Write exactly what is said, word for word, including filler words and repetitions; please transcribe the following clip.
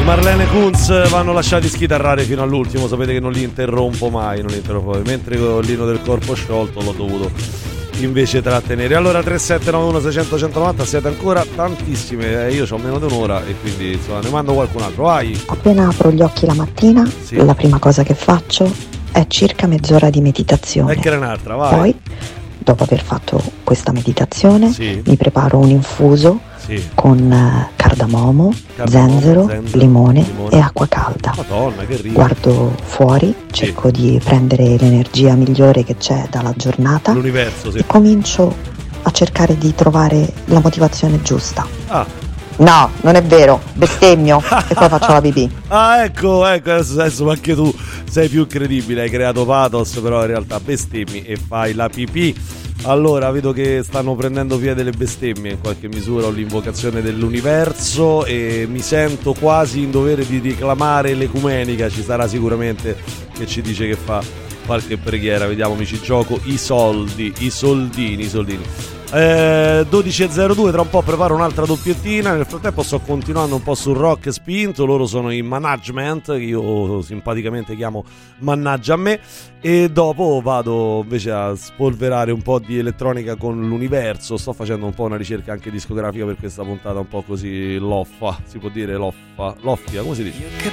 Marlene Kunz vanno lasciati schitarrare fino all'ultimo, sapete che non li interrompo mai, non li interrompo mai. Mentre con l'ino del corpo sciolto l'ho dovuto invece trattenere. Allora tre sette nove uno sei zero zero uno zero nove siete ancora tantissime, eh, io ho meno di un'ora e quindi insomma ne mando qualcun altro, vai. Appena apro gli occhi la mattina, sì, la prima cosa che faccio è circa mezz'ora di meditazione. E che era un'altra, vai. Poi, dopo aver fatto questa meditazione, sì, mi preparo un infuso, sì, con uh, cardamomo, cardamomo zenzero, zenzero limone, limone e acqua calda. Madonna, che rido. Guardo fuori, cerco, sì, di prendere l'energia migliore che c'è dalla giornata, l'universo, sì, e comincio a cercare di trovare la motivazione giusta. Ah. No, non è vero, bestemmio e poi faccio la pipì. Ah, ecco, ecco, adesso, adesso anche tu sei più credibile, hai creato pathos, però in realtà bestemmi e fai la pipì. Allora, vedo che stanno prendendo via delle bestemmie in qualche misura, o l'invocazione dell'universo, e mi sento quasi in dovere di declamare l'ecumenica. Ci sarà sicuramente che ci dice che fa qualche preghiera, vediamo, mi ci gioco i soldi, i soldini, i soldini. Eh, dodici e zero due, tra un po' preparo un'altra doppiettina. Nel frattempo sto continuando un po' sul rock spinto. Loro sono in Management, che io simpaticamente chiamo Mannaggia a me. E dopo vado invece a spolverare un po' di elettronica con l'universo. Sto facendo un po' una ricerca anche discografica per questa puntata un po' così loffa, si può dire loffa, loffia, come si dice? Io che